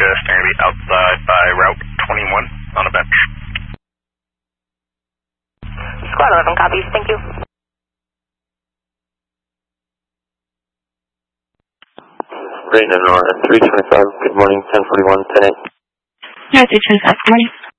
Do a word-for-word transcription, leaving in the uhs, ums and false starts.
just going to be outside by Route twenty-one on a bench. Squad eleven copies, thank you. Rain and Nora, three twenty-five, good morning, ten forty-one, ten eight. Yeah, three twenty-five, good morning.